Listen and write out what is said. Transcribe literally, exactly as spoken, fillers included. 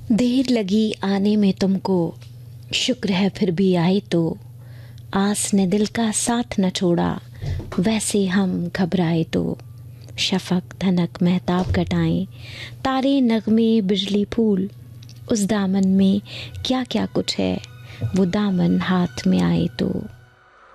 देर लगी आने में तुमको, शुक्र है फिर भी आई तो। आस ने दिल का साथ न छोड़ा, वैसे हम घबराए तो। शफक धनक महताब घटाएं, तारे नगमे बिजली फूल। उस दामन में क्या क्या कुछ है, वो दामन हाथ में आए तो।